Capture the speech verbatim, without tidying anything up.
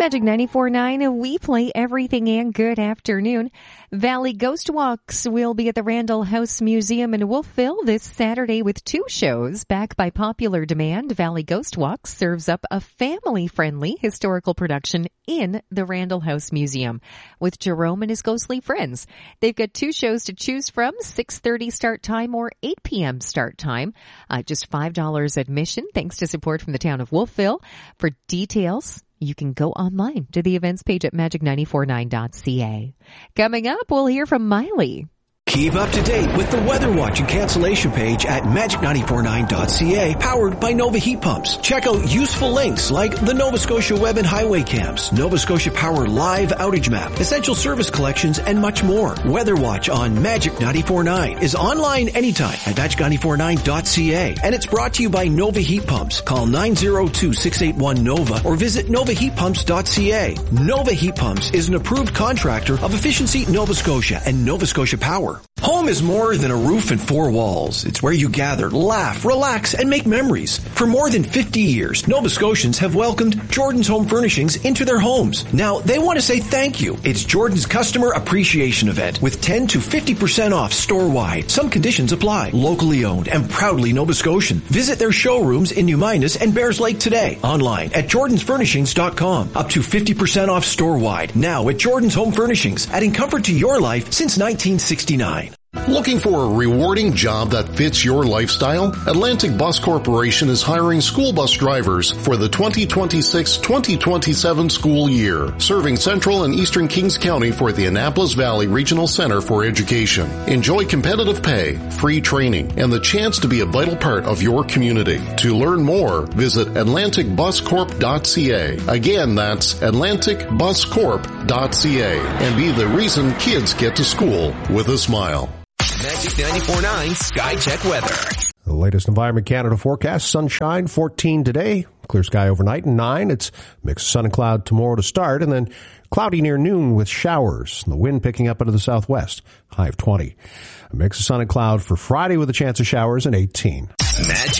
Magic ninety-four point nine, we play everything, and good afternoon. Valley Ghost Walks will be at the Randall House Museum in Wolfville this Saturday with two shows. Back by popular demand, Valley Ghost Walks serves up a family-friendly historical production in the Randall House Museum with Jerome and his ghostly friends. They've got two shows to choose from, six thirty start time or eight p.m. start time. Uh, just five dollars admission, thanks to support from the town of Wolfville. For details, you can go online to the events page at magic nine four nine dot c a. Coming up, we'll hear from Miley. Keep up to date with the Weather Watch and cancellation page at magic nine four nine dot c a, powered by Nova Heat Pumps. Check out useful links like the Nova Scotia Web and Highway Cams, Nova Scotia Power Live Outage Map, Essential Service Collections, and much more. Weather Watch on Magic ninety-four point nine is online anytime at magic nine four nine dot c a, and it's brought to you by Nova Heat Pumps. Call nine zero two, six eight one, NOVA or visit nova heat pumps dot c a. Nova Heat Pumps is an approved contractor of Efficiency Nova Scotia and Nova Scotia Power. Home is more than a roof and four walls. It's where you gather, laugh, relax, and make memories. For more than fifty years, Nova Scotians have welcomed Jordan's Home Furnishings into their homes. Now, they want to say thank you. It's Jordan's Customer Appreciation Event with ten to fifty percent off store-wide. Some conditions apply. Locally owned and proudly Nova Scotian. Visit their showrooms in New Minas and Bears Lake today. Online at jordans furnishings dot com. Up to fifty percent off store-wide. Now at Jordan's Home Furnishings, adding comfort to your life since nineteen sixty-nine. Looking for a rewarding job that fits your lifestyle? Atlantic Bus Corporation is hiring school bus drivers for the twenty twenty-six twenty twenty-seven school year, serving Central and Eastern Kings County for the Annapolis Valley Regional Center for Education. Enjoy competitive pay, free training, and the chance to be a vital part of your community. To learn more, visit atlantic bus corp dot c a. Again, that's atlantic bus corp dot c a, and be the reason kids get to school with a smile. Magic ninety-four point nine Sky Check Weather. The latest Environment Canada forecast: sunshine, fourteen today, clear sky overnight, and nine. It's mixed sun and cloud tomorrow to start, and then cloudy near noon with showers. The wind picking up into the southwest, high of twenty. A mix of sun and cloud for Friday with a chance of showers and eighteen. Magic.